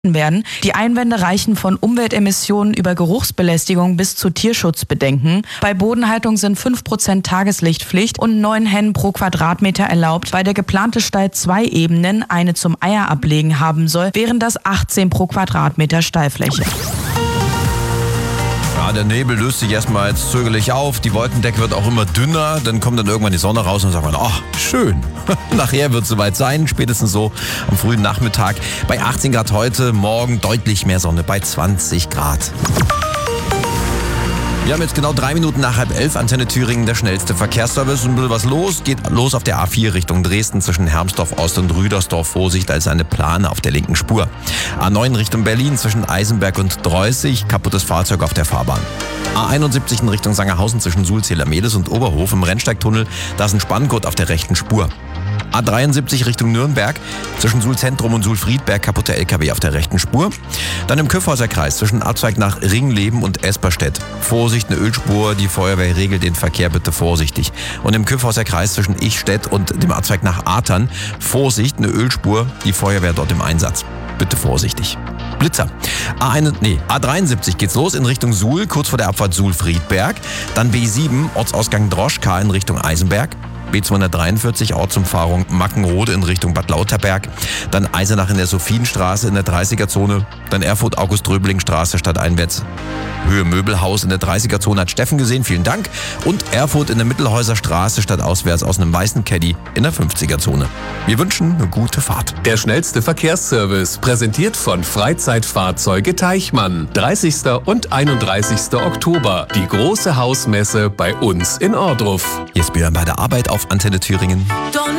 werden. Die Einwände reichen von Umweltemissionen über Geruchsbelästigung bis zu Tierschutzbedenken. Bei Bodenhaltung sind 5% Tageslichtpflicht und 9 Hennen pro Quadratmeter erlaubt, weil der geplante Stall 2 Ebenen, eine zum Eierablegen haben soll, wären das 18 pro Quadratmeter Stallfläche. Ja, der Nebel löst sich erstmal jetzt zögerlich auf, die Wolkendecke wird auch immer dünner, dann kommt dann irgendwann die Sonne raus und sagt man, ach, schön. Nachher wird es soweit sein, spätestens so am frühen Nachmittag. Bei 18 Grad heute, morgen deutlich mehr Sonne, bei 20 Grad. Wir haben jetzt genau 3 Minuten nach 10:30, Antenne Thüringen, der schnellste Verkehrsservice. Ein bisschen was los, geht los auf der A4 Richtung Dresden zwischen Hermsdorf Ost und Rüdersdorf. Vorsicht, als eine Plane auf der linken Spur. A9 Richtung Berlin zwischen Eisenberg und Dreußig, kaputtes Fahrzeug auf der Fahrbahn. A71 in Richtung Sangerhausen zwischen Sulzheimer-Mehlis und Oberhof im Rennsteigtunnel, da ist ein Spanngurt auf der rechten Spur. A73 Richtung Nürnberg, zwischen Suhl-Zentrum und Suhl-Friedberg, kaputter LKW auf der rechten Spur. Dann im Kyffhäuser Kreis zwischen Abzweig nach Ringleben und Esperstedt. Vorsicht, eine Ölspur, die Feuerwehr regelt den Verkehr, bitte vorsichtig. Und im Kyffhäuser Kreis zwischen Ichstedt und dem Abzweig nach Atern. Vorsicht, eine Ölspur, die Feuerwehr dort im Einsatz. Bitte vorsichtig. Blitzer. A73 geht's los in Richtung Suhl, kurz vor der Abfahrt Suhl-Friedberg. Dann B7, Ortsausgang Droschka in Richtung Eisenberg. B243, Ortsumfahrung Mackenrode in Richtung Bad Lauterberg. Dann Eisenach in der Sophienstraße in der 30er-Zone. Dann Erfurt-August-Röbeling-Straße stadteinwärts. Höhe Möbelhaus in der 30er-Zone hat Steffen gesehen, vielen Dank. Und Erfurt in der Mittelhäuser Straße stadtauswärts aus einem weißen Caddy in der 50er-Zone. Wir wünschen eine gute Fahrt. Der schnellste Verkehrsservice, präsentiert von Freizeitfahrzeuge Teichmann. 30. und 31. Oktober. Die große Hausmesse bei uns in Ordruf. Jetzt bin ich bei der Arbeit auf Antenne Thüringen.